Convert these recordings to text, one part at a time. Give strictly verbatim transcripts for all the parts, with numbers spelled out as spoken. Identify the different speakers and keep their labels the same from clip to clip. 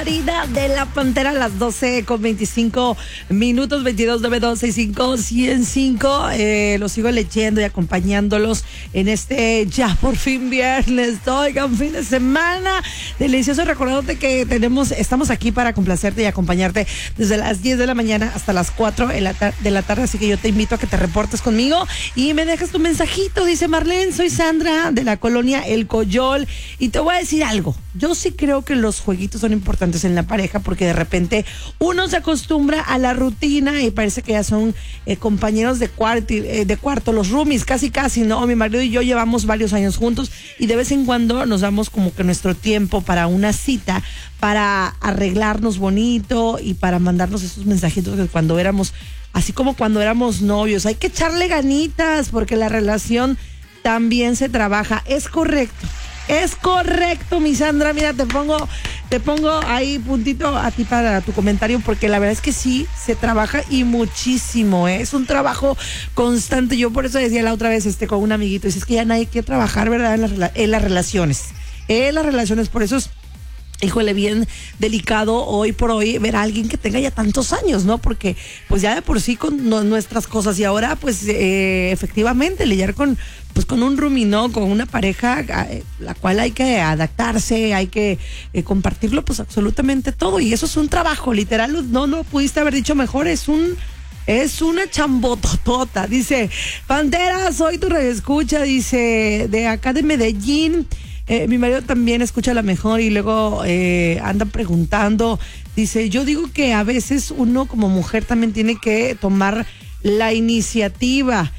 Speaker 1: De la Pantera a las doce con veinticinco minutos, veintidós nueve dos seis cinco cien cinco. Eh, los sigo leyendo y acompañándolos en este ya por fin viernes. Oigan, fin de semana delicioso. Recordándote que tenemos, estamos aquí para complacerte y acompañarte desde las diez de la mañana hasta las cuatro de la, tar- de la tarde. Así que yo te invito a que te reportes conmigo y me dejes tu mensajito. Dice Marlene, soy Sandra de la colonia El Coyol y te voy a decir algo. Yo sí creo que los jueguitos son importantes en la pareja porque de repente uno se acostumbra a la rutina y parece que ya son eh, compañeros de cuarto, eh, de cuarto, los roomies, casi casi, ¿no? Mi marido y yo llevamos varios años juntos y de vez en cuando nos damos como que nuestro tiempo para una cita, para arreglarnos bonito y para mandarnos esos mensajitos de cuando éramos, así como cuando éramos novios. Hay que echarle ganitas porque la relación también se trabaja. Es correcto. Es correcto, mi Sandra. Mira, te pongo, te pongo ahí puntito a ti para tu comentario, porque la verdad es que sí, se trabaja y muchísimo, ¿eh? Es un trabajo constante. Yo por eso decía la otra vez este con un amiguito, dice, es que ya nadie quiere trabajar, ¿verdad? En las, en las relaciones. En las relaciones, por eso es, híjole, bien delicado hoy por hoy ver a alguien que tenga ya tantos años, ¿no? Porque pues ya de por sí con no, nuestras cosas y ahora pues eh, efectivamente lidiar con pues con un roomie, ¿no? Con una pareja eh, la cual hay que adaptarse, hay que eh, compartirlo pues absolutamente todo y eso es un trabajo, literal, no, no pudiste haber dicho mejor, es un Es una chambototota. Dice, Pantera, soy tu radioescucha, dice, de acá de Medellín. Eh, mi marido también escucha la mejor y luego eh, anda preguntando. Dice, yo digo que a veces uno como mujer también tiene que tomar la iniciativa.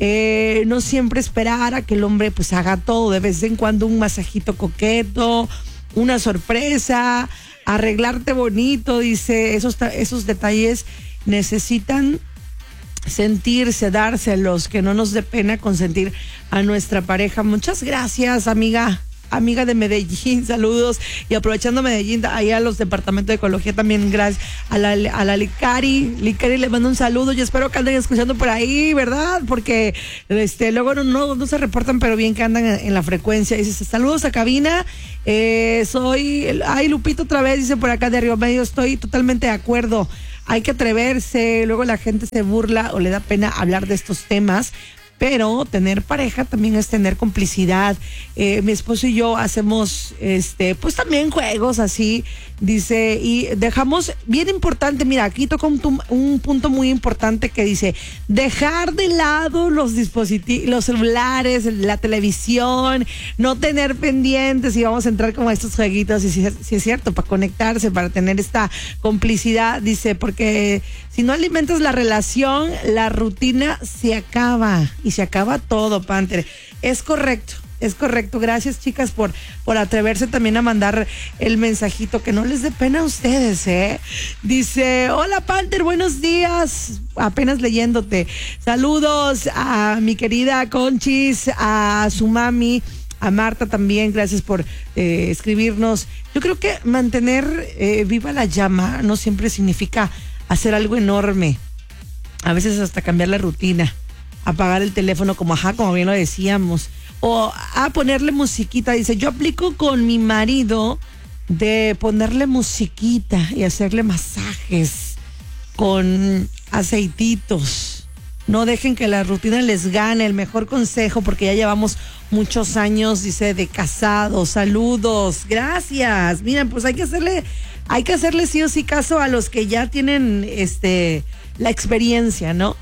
Speaker 1: Eh, no siempre esperar a que el hombre pues haga todo. De vez en cuando un masajito coqueto, una sorpresa, arreglarte bonito. Dice, esos, esos detalles necesitan sentirse, dárselos, que no nos dé pena consentir a nuestra pareja. Muchas gracias, amiga. Amiga de Medellín, saludos. Y aprovechando Medellín, ahí a los departamentos de ecología también, gracias a la, a la Licari. Licari le mando un saludo. Yo espero que anden escuchando por ahí, ¿verdad? Porque este luego no, no, no se reportan, pero bien que andan en, en la frecuencia. Dice, saludos a cabina. Eh, soy, ay, Lupito otra vez, dice por acá de Río Medio. Estoy totalmente de acuerdo. Hay que atreverse. Luego la gente se burla o le da pena hablar de estos temas. Pero tener pareja también es tener complicidad. Eh, mi esposo y yo hacemos, este, pues también juegos así, dice, y dejamos, bien importante, mira, aquí toca un, un punto muy importante que dice, dejar de lado los dispositivos, los celulares, la televisión, no tener pendientes y vamos a entrar como a estos jueguitos, y si, si es cierto, para conectarse, para tener esta complicidad, dice, porque si no alimentas la relación, la rutina se acaba. Y se acaba todo, Panther. Es correcto, es correcto. Gracias, chicas, por, por atreverse también a mandar el mensajito. Que no les dé pena a ustedes, ¿eh? Dice, hola, Panther, buenos días. Apenas leyéndote. Saludos a mi querida Conchis, a su mami, a Marta también. Gracias por eh, escribirnos. Yo creo que mantener eh, viva la llama no siempre significa hacer algo enorme. A veces hasta cambiar la rutina. Apagar el teléfono como ajá, como bien lo decíamos, o a ponerle musiquita. Dice, yo aplico con mi marido de ponerle musiquita y hacerle masajes con aceititos. No dejen que la rutina les gane. El mejor consejo, porque ya llevamos muchos años, dice, de casados. Saludos, gracias. Miren, pues hay que hacerle, hay que hacerle sí o sí caso a los que ya tienen este la experiencia, ¿no?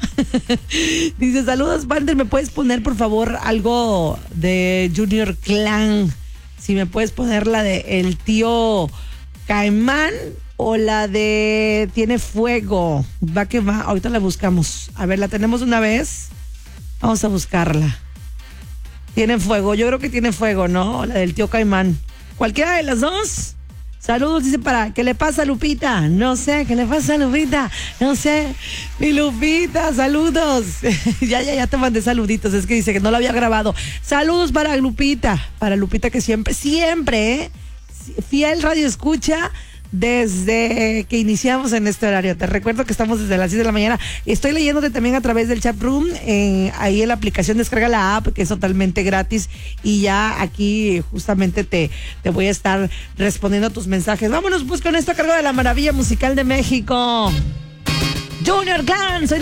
Speaker 1: Dice, saludos, Panther, ¿me puedes poner por favor algo de Junior Clan? Si me puedes poner la de El Tío Caimán o la de Tiene Fuego. Va que va, ahorita la buscamos. A ver, ¿la tenemos una vez? Vamos a buscarla. Tiene Fuego, yo creo que Tiene Fuego, ¿no? La del Tío Caimán. Cualquiera de las dos. Saludos, dice, para, ¿qué le pasa a Lupita? No sé, ¿qué le pasa a Lupita? No sé, mi Lupita, saludos. ya, ya, ya te mandé saluditos, es que dice que no lo había grabado. Saludos para Lupita, para Lupita que siempre, siempre, ¿eh? Fiel radio escucha desde que iniciamos en este horario. Te recuerdo que estamos desde las diez de la mañana. Estoy leyéndote también a través del chat room. Eh, ahí en la aplicación descarga la app, que es totalmente gratis. Y ya aquí justamente te, te voy a estar respondiendo a tus mensajes. Vámonos pues con esto a cargo de la maravilla musical de México. Junior Clan, soy la